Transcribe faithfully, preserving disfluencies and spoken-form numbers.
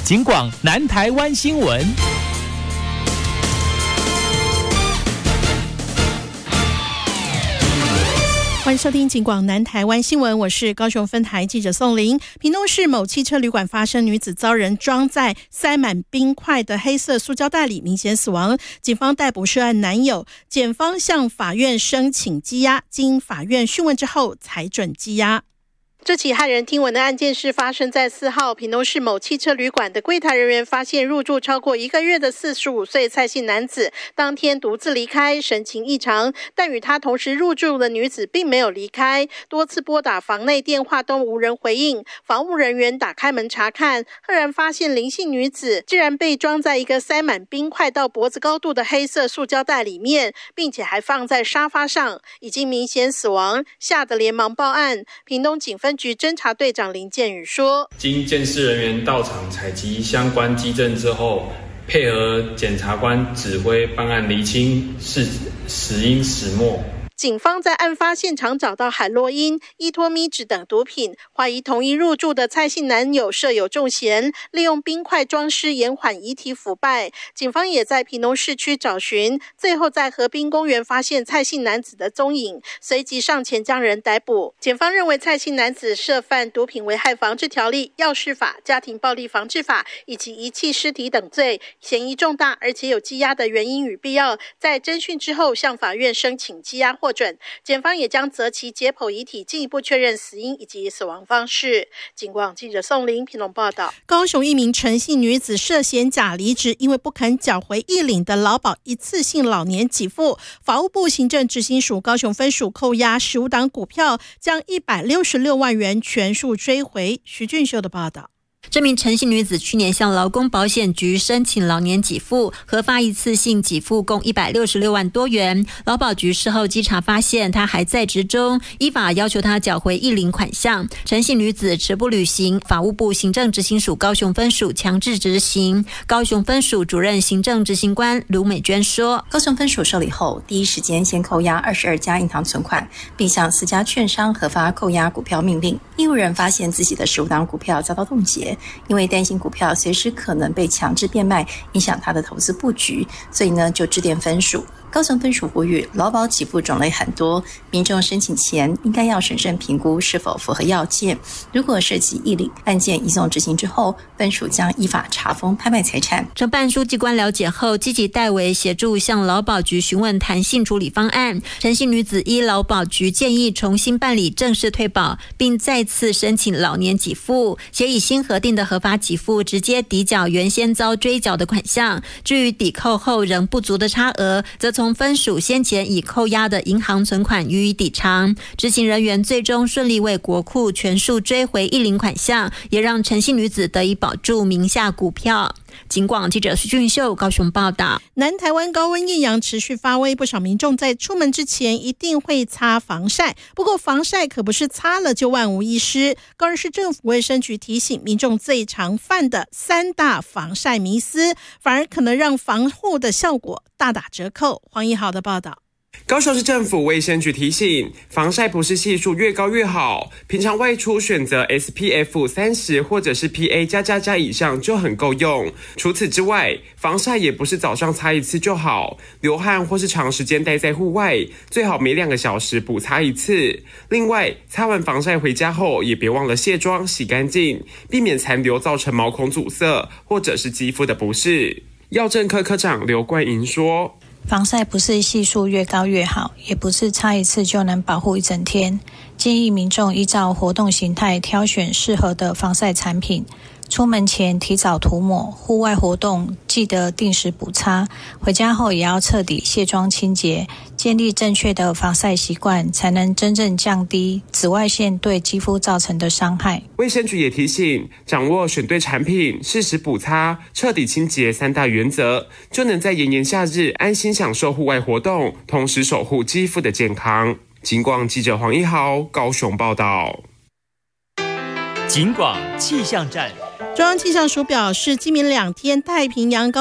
警广南台湾新闻。 欢迎收听警广南台湾新闻，我是高雄分台记者宋玲。屏东市某汽车旅馆发生女子遭人装在塞满冰块的黑色塑胶袋里，明显死亡。警方逮捕涉案男友，检方向法院申请羁押，经法院讯问之后裁准羁押。这起骇人听闻的案件是发生在四号，屏东市某汽车旅馆的柜台人员发现入住超过一个月的四十五岁蔡姓男子当天独自离开，神情异常，但与他同时入住的女子并没有离开，多次拨打房内电话都无人回应。房务人员打开门查看，赫然发现林姓女子竟然被装在一个塞满冰块到脖子高度的黑色塑胶袋里面，并且还放在沙发上，已经明显死亡，吓得连忙报案。屏东警分局侦查队长林建宇说， 经鉴识人员到场采集相关基证之后，配合检察官指挥办案厘清是死因始末。 警方在案发现场找到海洛因、依托咪酯等毒品，怀疑同一入住的蔡姓男友设有重嫌，利用冰块装尸延缓遗体腐败。警方也在屏东市区找寻，最后在河滨公园发现蔡姓男子的踪影，随即上前将人逮捕。检方认为蔡姓男子涉犯毒品危害防治条例、药事法、家庭暴力防治法以及遗弃尸体等罪，嫌疑重大，而且有羁押的原因与必要。在侦讯之后，向法院申请羁押获准，检方也将择期解剖遗体，进一步确认死因以及死亡方式。警广记者宋玲屏东报道。高雄一名陈姓女子涉嫌假离职，因为不肯缴回一领的劳保一次性老年给付，法务部行政执行署高雄分署扣押十五档股票，将一百六十六万元全数追回。徐俊秀的报道。 这名陈姓女子去年向劳工保险局申请老年给付，核发一次性给付共一百六十六万多元。劳保局事后稽查发现她还在职中，依法要求她缴回一领款项。陈姓女子迟不履行，法务部行政执行署高雄分署强制执行。高雄分署主任行政执行官卢美娟说， 高雄分署受理后，第一时间先扣押二十二家银行存款，并向四家券商核发扣押股票命令。业务人发现自己的十五档股票遭到冻结，因为担心股票随时可能被强制变卖，影响他的投资布局，所以呢就致电分署。高雄分署呼吁，劳保给付种类很多，民众申请前应该要审慎评估是否符合要件。如果涉及一领，案件移送执行之后，分署将依法查封拍卖财产。 承办书记官了解后，积极代为协助向劳保局询问弹性处理方案。陈姓女子依劳保局建议重新办理正式退保，并再次申请老年给付，且以新核定的核发给付直接抵缴原先遭追缴的款项。至于抵扣后仍不足的差额，则从分属先前已扣押的银行存款予以抵偿。执行人员最终顺利为国库全数追回一领款项，也让陈姓女子得以保住名下股票。警广记者徐俊秀高雄报道。 南台湾高温艳阳持续发威，不少民众在出门之前一定会擦防晒，不过防晒可不是擦了就万无一失。高雄市政府卫生局提醒民众，最常犯的三大防晒迷思，反而可能让防护的效果大打折扣。黄一豪的报道。 高雄市政府卫生局提醒，防晒不是系数越高越好，平常外出选择 S P F 三十 或者是 P A 加加加以上就很够用。除此之外，防晒也不是早上擦一次就好，流汗或是长时间待在户外，最好每两个小时补擦一次。另外，擦完防晒回家后，也别忘了卸妆洗干净，避免残留造成毛孔阻塞或者是肌肤的不适。药政科科长刘冠莹说， 防晒不是系数越高越好，也不是擦一次就能保护一整天。建议民众依照活动形态挑选适合的防晒产品，出门前提早涂抹，户外活动记得定时补擦，回家后也要彻底卸妆清洁，建立正确的防晒习惯，才能真正降低紫外线对肌肤造成的伤害。 卫生局也提醒，掌握选对产品、适时补擦、彻底清洁三大原则，就能在炎炎夏日安心享受户外活动，同时守护肌肤的健康。警广记者黄一豪高雄报道。 警广气象站。 中央气象署表示，今明两天太平洋高